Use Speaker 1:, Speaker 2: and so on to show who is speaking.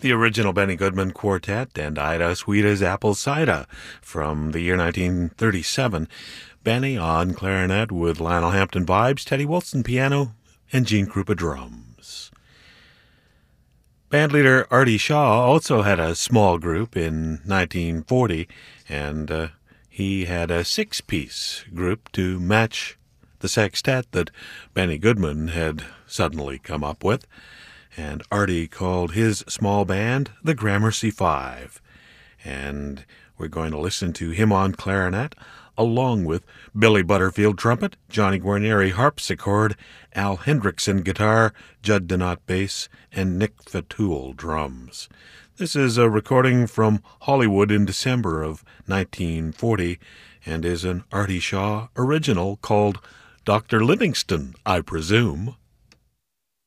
Speaker 1: the original Benny Goodman Quartet and Ida Sweeta's Apple Cider from the year 1937. Benny on clarinet with Lionel Hampton vibes, Teddy Wilson piano, and Gene Krupa drums. Bandleader Artie Shaw also had a small group in 1940, and he had a six-piece group to match the sextet that Benny Goodman had suddenly come up with. And Artie called his small band the Gramercy Five. And we're going to listen to him on clarinet, along with Billy Butterfield trumpet, Johnny Guarnieri harpsichord, Al Hendrickson guitar, Judd Donat bass, and Nick Fatoul drums. This is a recording from Hollywood in December of 1940 and is an Artie Shaw original called Dr. Livingston, I presume.